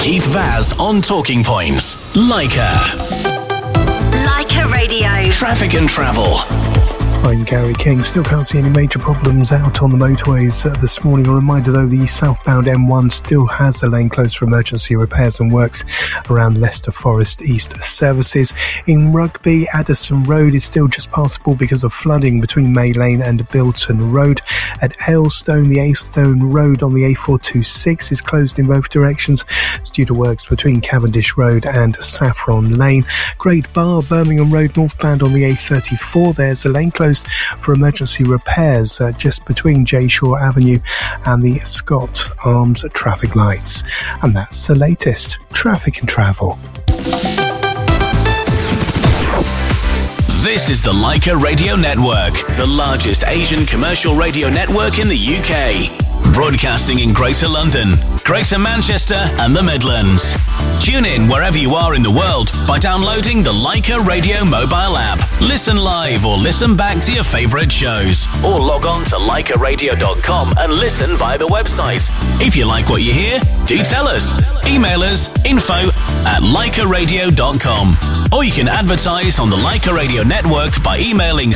Keith Vaz on Talking Points. Leica. Leica Radio. Traffic and travel. I'm Gary King. Still can't see any major problems out on the motorways this morning. A reminder though, the southbound M1 still has a lane closed for emergency repairs and works around Leicester Forest East services. In Rugby, Addison Road is still just passable because of flooding between May Lane and Bilton Road. At Aylstone, the Aylstone Road on the A426 is closed in both directions. It's due to works between Cavendish Road and Saffron Lane. Great Bar, Birmingham Road northbound on the A34. There's a lane closed for emergency repairs just between J Shaw Avenue and the Scott Arms traffic lights. And that's the latest traffic and travel. This is the Leica Radio Network, the largest Asian commercial radio network in the UK. Broadcasting in Greater London, Greater Manchester and the Midlands. Tune in wherever you are in the world by downloading the Leica Radio mobile app. Listen live or listen back to your favourite shows. Or log on to leicaradio.com and listen via the website. If you like what you hear, do tell us. Email us info@leicaradio.com. Or you can advertise on the Leica Radio Network by emailing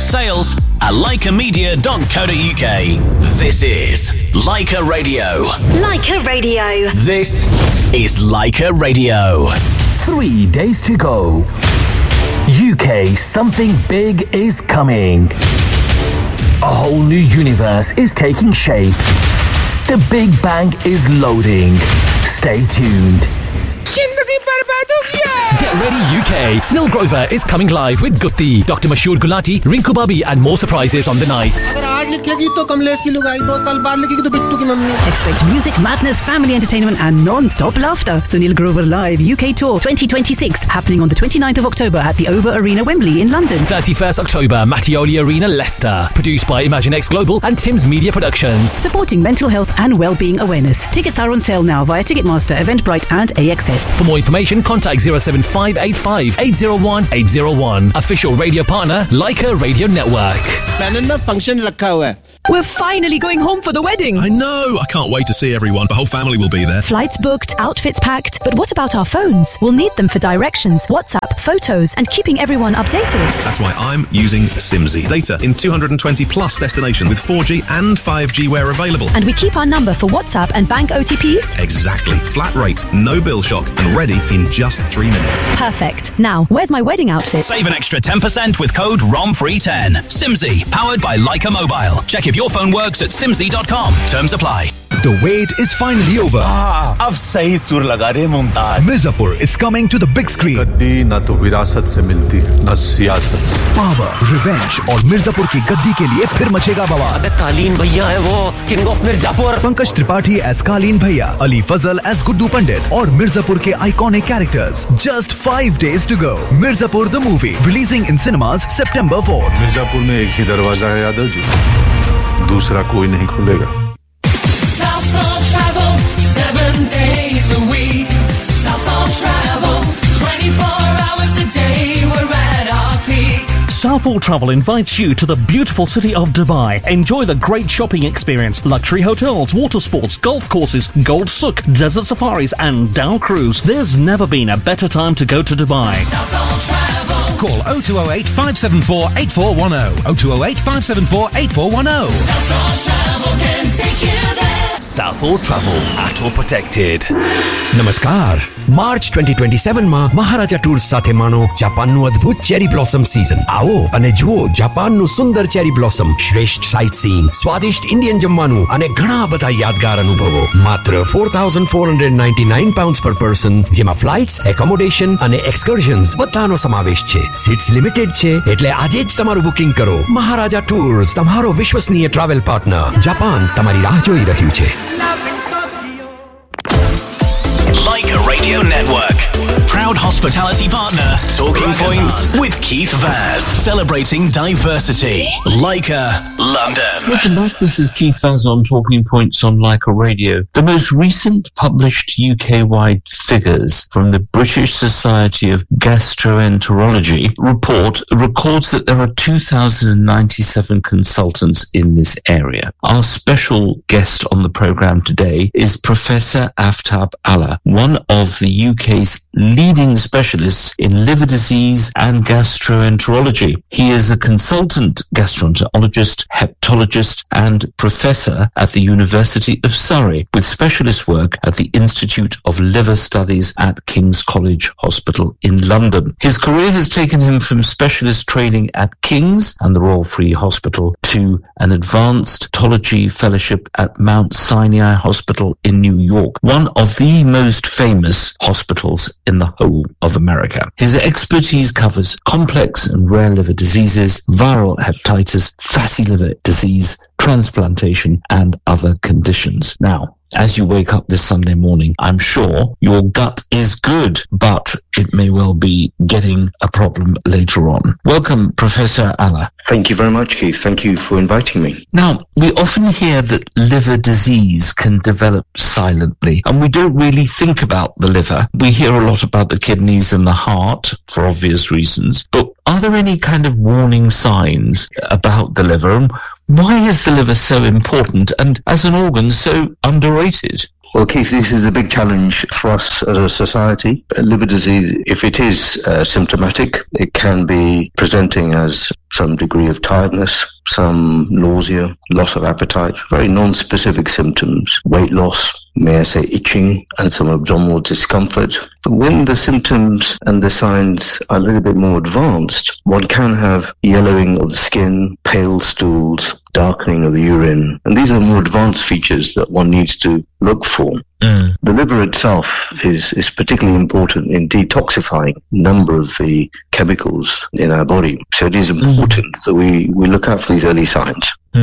sales@leicamedia.co.uk. This is Leica Radio. Leica Radio. This is Leica Radio. 3 days to go. UK, something big is coming. A whole new universe is taking shape. The Big Bang is loading. Stay tuned. Get ready, UK. Snil Grover is coming live with Gutti, Dr. Mashoor Gulati, Rinku Babi, and more surprises on the night. Expect music, madness, family entertainment, and non-stop laughter. Sunil Grover Live UK Tour 2026, happening on the 29th of October at the Over Arena, Wembley in London. 31st October, Mattioli Arena, Leicester. Produced by ImagineX Global and Tim's Media Productions. Supporting mental health and well-being awareness. Tickets are on sale now via Ticketmaster, Eventbrite, and AXS. For more information, contact 07585 801 801. Official radio partner, Leica Radio Network. We're finally going home for the wedding. I know. I can't wait to see everyone. The whole family will be there. Flights booked, outfits packed. But what about our phones? We'll need them for directions, WhatsApp, photos, and keeping everyone updated. That's why I'm using Simsy. Data in 220 plus destinations with 4G and 5G where available. And we keep our number for WhatsApp and bank OTPs? Exactly. Flat rate, no bill shock, and ready in just 3 minutes. Perfect. Now, where's my wedding outfit? Save an extra 10% with code ROMFREE10. Simsy, powered by Leica Mobile. Check if your phone works at simsy.com. Terms apply. The wait is finally over. अब सही सुर लगा रे Mumtaz. Mirzapur is coming to the big screen. गद्दी ना तो विरासत से मिलती, ना सियासत से. Power, revenge और मिर्जापुर की गद्दी के लिए फिर मचेगा बवाल. अबे कालीन भैया है वो, King of Mirzapur. Pankaj Tripathi as कालीन भैया, अली फजल as गुड्डू पंडित और मिर्जापुर के iconic characters. Just 5 days to go. Mirzapur the movie releasing in cinemas September 4th. Mirzapur में एक ही दरवाजा है यादव जी. दूसरा कोई नहीं खुलेगा. Days a week, Southall Travel, 24 hours a day, we're at our peak. Southall Travel invites you to the beautiful city of Dubai. Enjoy the great shopping experience, luxury hotels, water sports, golf courses, Gold Souk, desert safaris and Dow Cruise. There's never been a better time to go to Dubai. Southall Travel. Call 0208 574 8410. 0208 574 8410. Southall Travel can take you there. Southall Travel, Auto Protected. નમસ્કાર. March 2027 માં મહારાજા tours સાથે માણો જાપાનનું અદ્ભુત cherry blossom season. આવો અને જુઓ જાપાનનું સુંદર cherry blossom, શ્રેષ્ઠ site seeing, સ્વાદિષ્ટ ઇન્ડિયન જમવાનું અને ઘણા બધા યાદગાર અનુભવો. માત્ર 4,499 pounds per person, જેમાં ફ્લાઇટ્સ, એકોમોડેશન અને એક્સકર્ઝન્સ બધાનો સમાવેશ છે. સીટ્સ લિમિટેડ છે, એટલે આજે જ તમારું બુકિંગ કરો. મહારાજા ટૂર્સ, તમારો વિશ્વસનીય ટ્રાવેલ પાર્ટનર. જાપાન તમારી રાહ જોઈ રહ્યું છે. Leica Radio Network. Proud proud hospitality partner, Talking Points with Keith Vaz, celebrating diversity. Leica, London. Welcome back. This is Keith Vaz on Talking Points on Leica Radio. The most recent published UK-wide figures from the British Society of Gastroenterology report records that there are 2,097 consultants in this area. Our special guest on the programme today is Professor Aftab Allah, one of the UK's leading specialists in liver disease and gastroenterology. He is a consultant gastroenterologist, hepatologist and professor at the University of Surrey, with specialist work at the Institute of Liver Studies at King's College Hospital in London. His career has taken him from specialist training at King's and the Royal Free Hospital to an advanced pathology fellowship at Mount Sinai Hospital in New York, one of the most famous hospitals in the whole of America. His expertise covers complex and rare liver diseases, viral hepatitis, fatty liver disease, transplantation, and other conditions. Now, as you wake up this Sunday morning, I'm sure your gut is good, but it may well be getting a problem later on. Welcome, Professor Allah. Thank you very much, Keith. Thank you for inviting me. Now, we often hear that liver disease can develop silently, and we don't really think about the liver. We hear a lot about the kidneys and the heart, for obvious reasons, but are there any kind of warning signs about the liver? Why is the liver so important and, as an organ, so underrated? Well, Keith, this is a big challenge for us as a society. Liver disease, if it is symptomatic, it can be presenting as some degree of tiredness, some nausea, loss of appetite, very non-specific symptoms, weight loss, may I say itching, and some abdominal discomfort. But when the symptoms and the signs are a little bit more advanced, one can have yellowing of the skin, pale stools, darkening of the urine. And these are more advanced features that one needs to look for. The liver itself is particularly important in detoxifying a number of the chemicals in our body. So it is important that we look out for these early signs.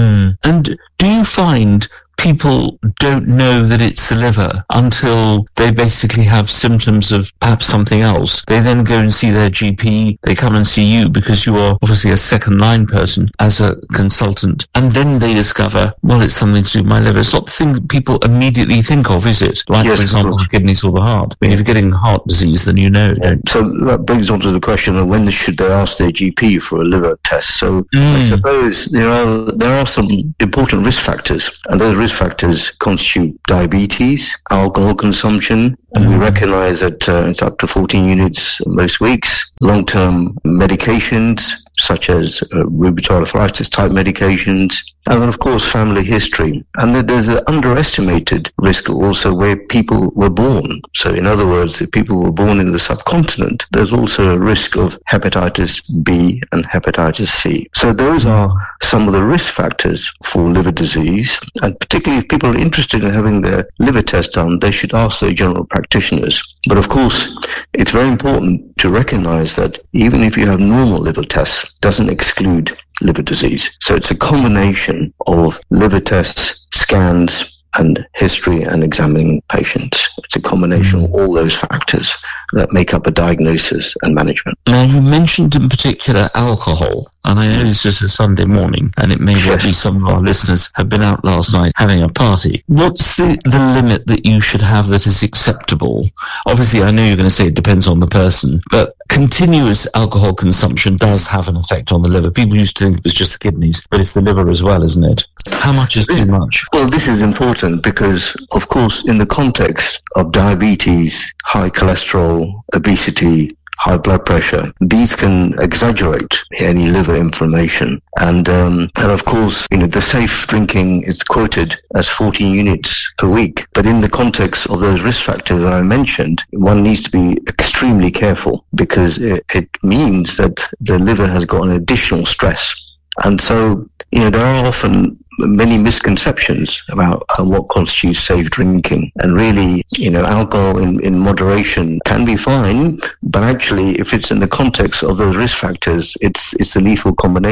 And do you find people don't know that it's the liver until they basically have symptoms of perhaps something else? They then go and see their GP, they come and see you because you are obviously a second line person as a consultant, and then they discover, well, it's something to do with my liver. It's not the thing that people immediately think of, is it? Like, yes, for example, the kidneys or the heart. I mean, if you're getting heart disease, then you know, don't you? So that brings on to the question of when should they ask their GP for a liver test. So I suppose there are some important risk factors, and those risk factors constitute diabetes, alcohol consumption, and we recognize that it's up to 14 units most weeks, long-term medications, such as rheumatoid arthritis type medications, and then of course family history. And then there's an underestimated risk also where people were born. So in other words, if people were born in the subcontinent, there's also a risk of hepatitis B and hepatitis C. So those are some of the risk factors for liver disease, and particularly if people are interested in having their liver test done, they should ask their general practitioners. But of course, it's very important to recognize that even if you have normal liver tests, doesn't exclude liver disease. So it's a combination of liver tests, scans, and history and examining patients. It's a combination of all those factors that make up a diagnosis and management. Now, you mentioned in particular alcohol, and I know it's just a Sunday morning, and it may well be some of our listeners have been out last night having a party. What's the limit that you should have that is acceptable? Obviously, I know you're going to say it depends on the person, but continuous alcohol consumption does have an effect on the liver. People used to think it was just the kidneys, but it's the liver as well, isn't it? How much is too much? Well, this is important because, of course, in the context of diabetes, high cholesterol, obesity, high blood pressure, these can exaggerate any liver inflammation. And of course, the safe drinking is quoted as 14 units per week. But in the context of those risk factors that I mentioned, one needs to be extremely careful because it means that the liver has got an additional stress. And so, there are often many misconceptions about what constitutes safe drinking. And really, alcohol in moderation can be fine, but actually, if it's in the context of those risk factors, it's a lethal combination.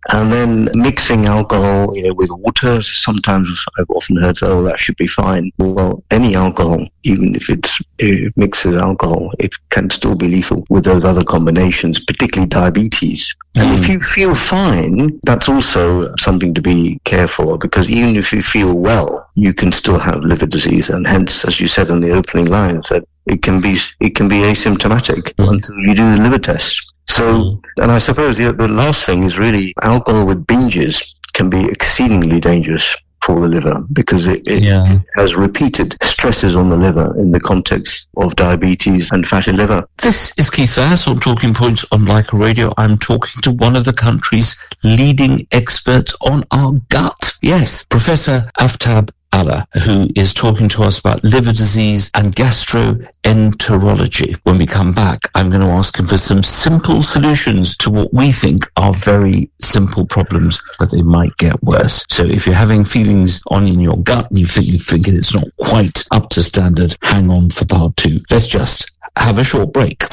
And then mixing alcohol, with water. Sometimes I've often heard, that should be fine. Well, any alcohol, even if it mixes alcohol, it can still be lethal with those other combinations, particularly diabetes. And if you feel fine, that's also something to be careful of, because even if you feel well, you can still have liver disease. And hence, as you said in the opening lines, that it can be asymptomatic until you do the liver test. So, and I suppose the last thing is really alcohol with binges can be exceedingly dangerous for the liver, because it has repeated stresses on the liver in the context of diabetes and fatty liver. This is Keith Vass on Talking Points on Leica Radio. I'm talking to one of the country's leading experts on our gut. Yes, Professor Aftab Allah, who is talking to us about liver disease and gastroenterology. When we come back, I'm going to ask him for some simple solutions to what we think are very simple problems, but they might get worse. So if you're having feelings in your gut and you think it's not quite up to standard, hang on for part 2. Let's just have a short break.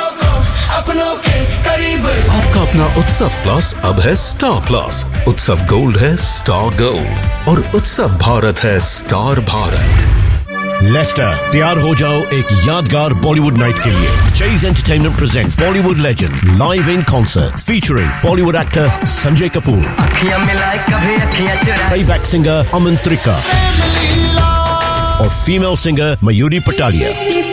आपका अपना उत्सव plus अब है star plus. उत्सव gold है star gold और उत्सव भारत है स्टार भारत. लेस्टर, तैयार हो जाओ एक यादगार बॉलीवुड नाइट के लिए. Chase Entertainment presents Bollywood Legend live in concert featuring Bollywood actor Sanjay Kapoor, playback singer Aman Trika और female singer Mayuri Patalia.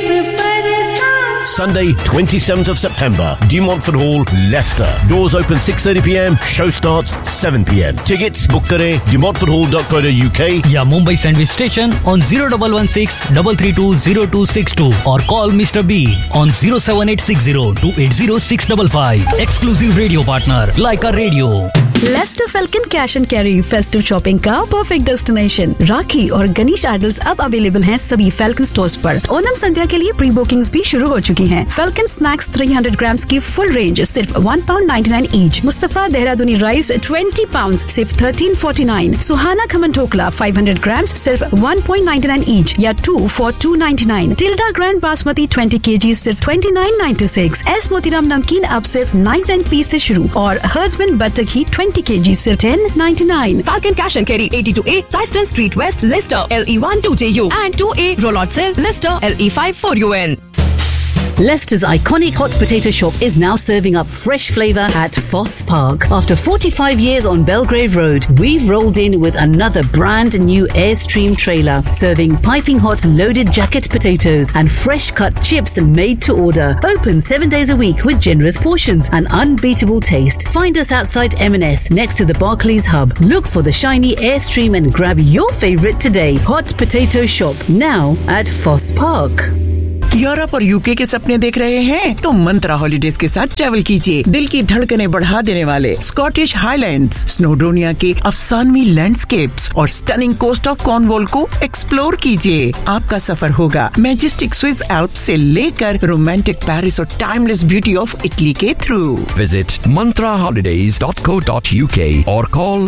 Sunday, 27th of September, De Montfort Hall, Leicester. Doors open 6:30 p.m. Show starts 7 p.m. Tickets book kare demontforthall.co.uk या Mumbai sandwich station on 0116-332-0262 or call Mr. B on 07860-280-655. Exclusive radio partner Leica Radio. Lester falcon cash and carry festive shopping का perfect destination. राखी और Ganesh idols अब available हैं सभी falcon stores पर. ओनम संध्या के लिए pre bookings भी शुरू हो चुकी हैं. फेल्कन स्नैक्स 300 ग्राम्स की फुल रेंज सिर्फ £1.99 ईच. मुस्तफा देहरादूनी राइस 20 पाउंड सिर्फ £13.49. सुहाना खमन ठोकला 500 ग्राम्स सिर्फ £1.99 ईच या 2 for £2.99. Tilde grand basmati 20 kg सिर्फ £29.96. एस मोतीराम नमकीन अब सिर्फ 99p से शुरू और हर्बन बटर घी 20 kg सिर्फ £10.99. Falcon Cash and Carry 82A Syston Street West, Leicester, LE1 2JU and 2A Rollot Cell, Leicester, LE5 4UN. Leicester's iconic hot potato shop is now serving up fresh flavour at Foss Park. After 45 years on Belgrave Road, we've rolled in with another brand new Airstream trailer, serving piping hot loaded jacket potatoes and fresh cut chips made to order. Open 7 days a week with generous portions and unbeatable taste. Find us outside M&S next to the Barclays Hub. Look for the shiny Airstream and grab your favourite today. Hot Potato Shop, now at Foss Park. Europe और UK के सपने देख रहे हैं तो मंत्रा holidays के साथ travel कीजिए. दिल की धड़कनें बढ़ा देने वाले स्कॉटिश हाईलैंड्स, स्नोडोनिया के अफसानवी लैंडस्केप्स और स्टनिंग कोस्ट ऑफ कॉर्नवॉल को एक्सप्लोर कीजिए. आपका सफर होगा मैजेस्टिक स्विस एल्प्स से लेकर रोमांटिक पेरिस और टाइमलेस ब्यूटी ऑफ इटली के through. Visit mantraholidays.co.uk or call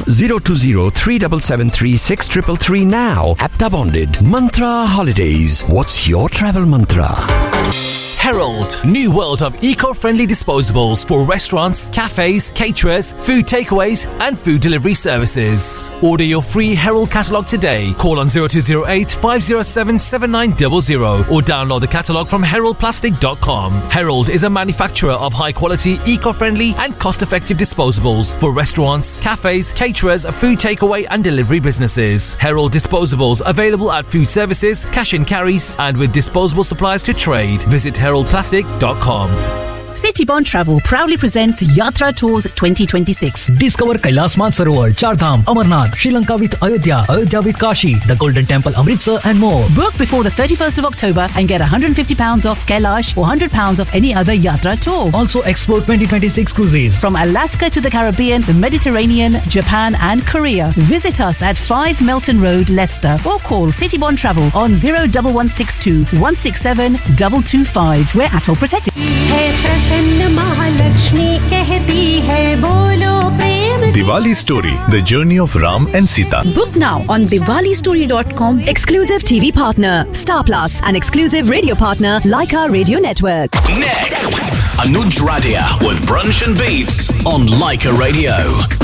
020-3773-6333 now. Apta bonded. Mantra Holidays. What's your travel mantra? Herald, new world of eco-friendly disposables for restaurants, cafes, caterers, food takeaways and food delivery services. Order your free Herald catalogue today. Call on 0208 507 7900 or download the catalogue from heraldplastic.com. Herald is a manufacturer of high-quality, eco-friendly and cost-effective disposables for restaurants, cafes, caterers, food takeaway and delivery businesses. Herald disposables available at food services, cash and carries and with disposable supplies to trade. Visit heraldplastic.com. City Bond Travel proudly presents Yatra Tours 2026. Discover Kailash Mansarovar, Chardham, Amarnath, Sri Lanka with Ayodhya, Ayodhya with Kashi, the Golden Temple, Amritsar and more. Book before the 31st of October and get £150 off Kailash or £100 off any other Yatra tour. Also explore 2026 cruises from Alaska to the Caribbean, the Mediterranean, Japan and Korea. Visit us at 5 Melton Road, Leicester or call City Bond Travel on 01162 167 225. We're ATOL protected. Hey, प्रसन्न महालक्ष्मी कहती है बोलो प्रेम Diwali Story, The Journey of Ram and Sita. Book now on diwalistory.com. Exclusive TV partner Star Plus, an exclusive radio partner Leica Radio Network. Next, Anuj Radia with Brunch and Beats on Leica Radio.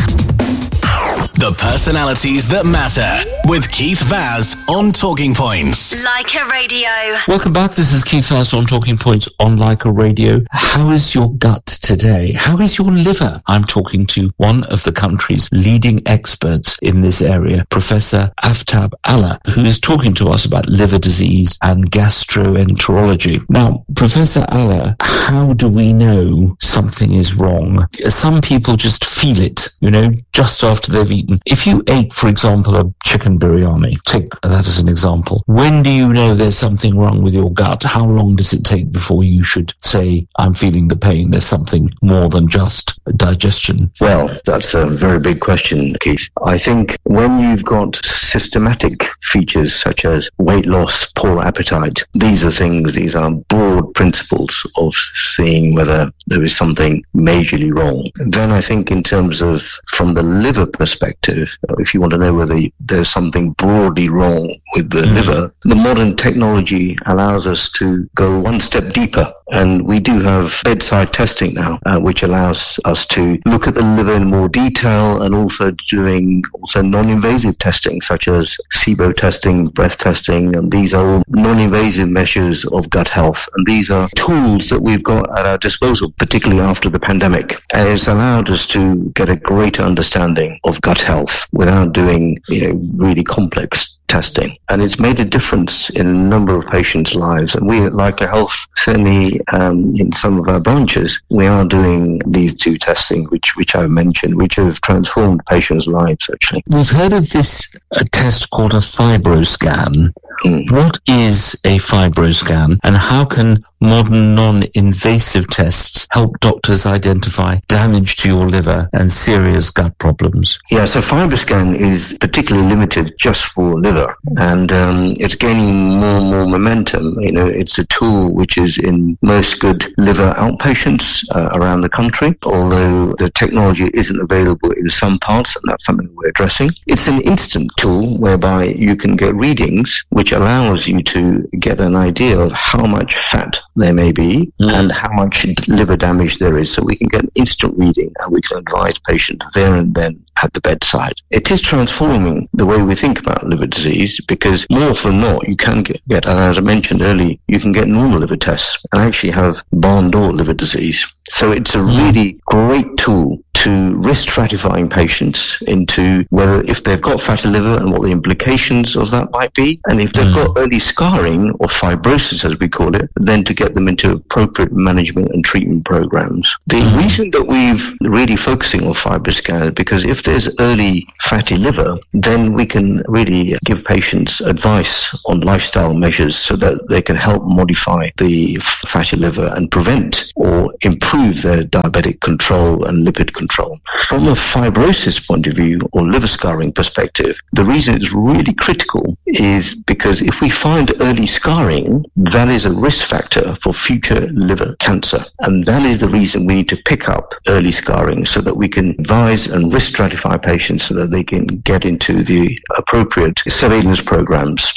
The personalities that matter with Keith Vaz on Talking Points. Leica Radio. Welcome back. This is Keith Vaz on Talking Points on Leica Radio. How is your gut today? How is your liver? I'm talking to one of the country's leading experts in this area, Professor Aftab Allah, who is talking to us about liver disease and gastroenterology. Now, Professor Allah, how do we know something is wrong? Some people just feel it, just after they've eaten. If you ate, for example, a chicken biryani, take that as an example, when do you know there's something wrong with your gut? How long does it take before you should say, I'm feeling the pain, there's something more than just digestion? Well, that's a very big question, Keith. I think when you've got systematic features such as weight loss, poor appetite, these are broad principles of seeing whether there is something majorly wrong. Then I think in terms of, from the liver perspective, if you want to know whether there's something broadly wrong with the liver, the modern technology allows us to go one step deeper. And we do have bedside testing now, which allows us to look at the liver in more detail, and also doing non-invasive testing such as SIBO testing, breath testing, and these are all non-invasive measures of gut health. And these are tools that we've got at our disposal, particularly after the pandemic. And it's allowed us to get a greater understanding of gut health without doing, really complex testing. And it's made a difference in a number of patients' lives. And we at Leica Health, certainly in some of our branches, we are doing these two testing, which I've mentioned, which have transformed patients' lives, actually. We've heard of this test called a FibroScan. What is a FibroScan, and how can modern non-invasive tests help doctors identify damage to your liver and serious gut problems? Yeah, so FibroScan is particularly limited just for liver, and it's gaining more and more momentum. It's a tool which is in most good liver outpatients around the country, although the technology isn't available in some parts, and that's something we're addressing. It's an instant tool whereby you can get readings which allows you to get an idea of how much fat there may be and how much liver damage there is. So we can get an instant reading and we can advise patients there and then at the bedside. It is transforming the way we think about liver disease, because more often than not, you can get, and as I mentioned earlier, you can get normal liver tests and actually have barn door liver disease. So it's a really great tool to risk stratifying patients into whether, if they've got fatty liver and what the implications of that might be, and if they've got early scarring or fibrosis, as we call it, then to get them into appropriate management and treatment programs. The reason that we've really focusing on FibroScan is because if there's early fatty liver, then we can really give patients advice on lifestyle measures so that they can help modify the fatty liver and prevent or improve their diabetic control and lipid control. From a fibrosis point of view or liver scarring perspective, the reason it's really critical is because if we find early scarring, that is a risk factor for future liver cancer. And that is the reason we need to pick up early scarring so that we can advise and risk stratify patients so that they can get into the appropriate surveillance programs.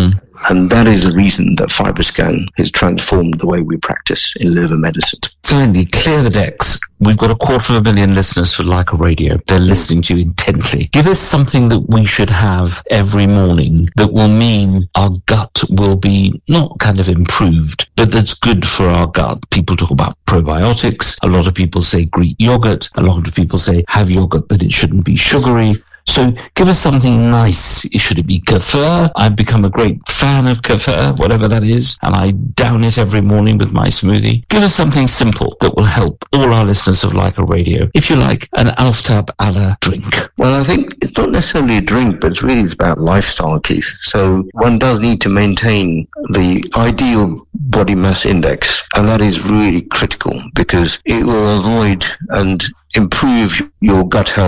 And that is the reason that FibroScan has transformed the way we practice in liver medicine. Finally, clear the decks. We've got 250,000 listeners for Leica Radio. They're listening to you intently. Give us something that we should have every morning that will mean our gut will be not kind of improved, but that's good for our gut. People talk about probiotics. A lot of people say Greek yogurt. A lot of people say have yogurt, but it shouldn't be sugary. So give us something nice. Should it be kefir? I've become a great fan of kefir, whatever that is, and I down it every morning with my smoothie. Give us something simple that will help all our listeners of Leica Radio. If you like, an Aftab Allah drink. Well, I think it's not necessarily a drink, but it's about lifestyle, Keith. So one does need to maintain the ideal body mass index, and that is really critical because it will avoid and improve your gut health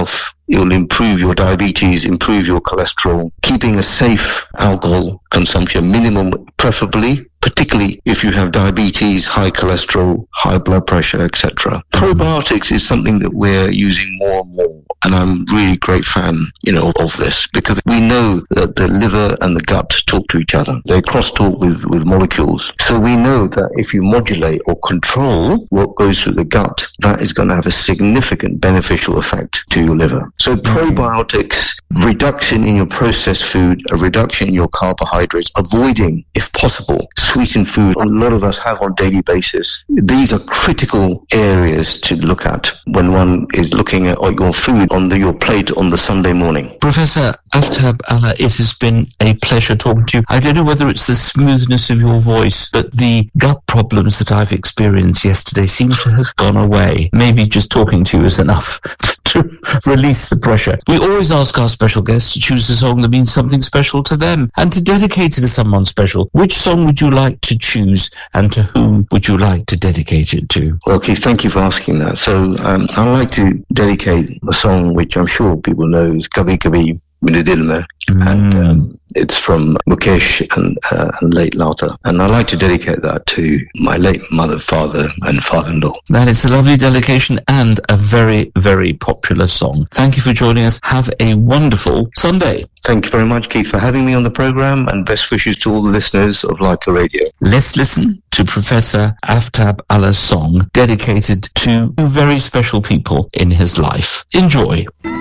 It will improve your diabetes, improve your cholesterol, keeping a safe alcohol consumption, minimum preferably, particularly if you have diabetes, high cholesterol, high blood pressure, etc. Probiotics is something that we're using more and more, and I'm really great fan, of this, because we know that the liver and the gut talk to each other. They crosstalk with molecules. So we know that if you modulate or control what goes through the gut, that is going to have a significant beneficial effect to your liver. So probiotics, reduction in your processed food, a reduction in your carbohydrates, avoiding, if possible, sweetened food a lot of us have on a daily basis. These are critical areas to look at when one is looking at your food on your plate on the Sunday morning. Professor Aftab Allah, it has been a pleasure talking to you. I don't know whether it's the smoothness of your voice, but the gut problems that I've experienced yesterday seem to have gone away. Maybe just talking to you is enough to release the pressure. We always ask our special guests to choose a song that means something special to them and to dedicate it to someone special. Which song would you like to choose, and to whom would you like to dedicate it to? Okay, thank you for asking that. So I'd like to dedicate a song which I'm sure people know is Kabhi Kabhi Mere Dil Mein, and it's from Mukesh and late Lata. And I'd like to dedicate that to my late mother, father, and father-in-law. That is a lovely dedication and a very, very popular song. Thank you for joining us. Have a wonderful Sunday. Thank you very much, Keith, for having me on the program, and best wishes to all the listeners of Leica Radio. Let's listen to Professor Aftab Allah's song dedicated to very special people in his life. Enjoy.